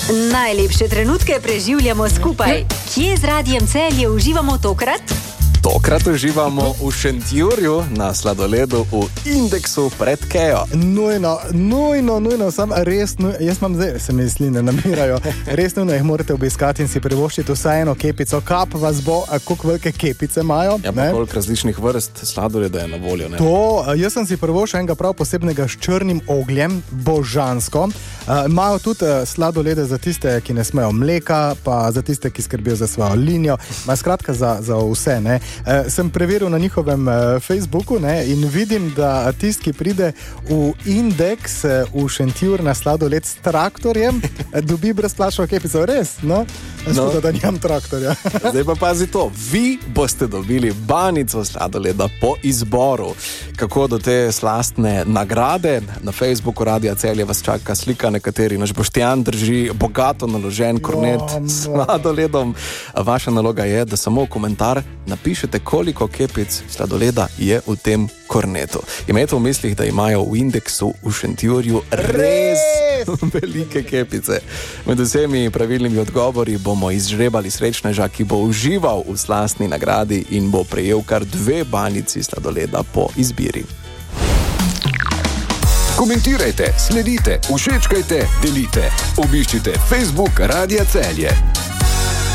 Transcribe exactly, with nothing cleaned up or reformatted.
Najlepše trenutke preživljamo skupaj. Kje z Radiem Celje uživamo tokrat? Tokrat uživamo v Šentjurju na sladoledu v Indeksu pred Kejo. Nujno, nujno, nujno, sam res nujno, jaz imam zdaj, se mi sline namirajo, res nujno jih morate obiskati in si privoščiti vsaj eno kepico. Kap vas bo, koliko velike kepice imajo. Ja, pa koliko različnih vrst sladoleda je na voljo, ne? To, jaz sem si privoščil enega prav posebnega s črnim ogljem, božansko. Imajo uh, tudi uh, sladolede za tiste, ki ne smejo mleka, pa za tiste, ki skrbijo za svojo linijo. Ma skratka za, za vse, ne. Uh, sem preveril na njihovem uh, Facebooku, ne, in vidim, da tist, ki pride v Indeks uh, v Šentjur na sladoled s traktorjem, dobi brezplačno kepico. Res, no? No. Škoda, da nimam traktorja. Zdaj pa pazi to, vi boste dobili banico sladoleda po izboru. Kako do te slastne nagrade? Na Facebooku Radia Celje vas čaka slika, na kateri naš Boštjan drži bogato naložen kornet s sladoledom. Vaša naloga je, da samo v komentar napišete, koliko kepic sladoleda je v tem kornetu. Imejte v mislih, da imajo v Indeksu v Šentjurju res velike kepice. Med vsemi pravilnimi odgovori bomo izžrebali srečneža, ki bo užival v slastni nagradi in bo prejel kar dve banici sladoleda po izbiri. Komentirajte, sledite, všečkajte, delite. Obiščite Facebook Radia Celje.